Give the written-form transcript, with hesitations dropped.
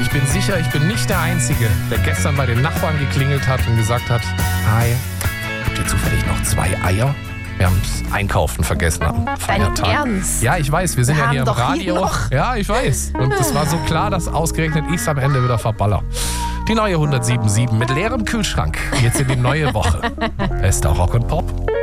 ich bin sicher, ich bin nicht der Einzige, der gestern bei den Nachbarn geklingelt hat und gesagt hat, hi, habt ihr zufällig noch 2 Eier? Wir haben das Einkaufen vergessen am Feiertag. Dein Ernst? Ja, ich weiß, wir sind ja hier im haben doch Radio. hier noch. Ja, ich weiß. Und es war so klar, dass ausgerechnet ich es am Ende wieder verballer. Die neue 107.7 mit leerem Kühlschrank. Jetzt in die neue Woche. Bester Rock und Pop.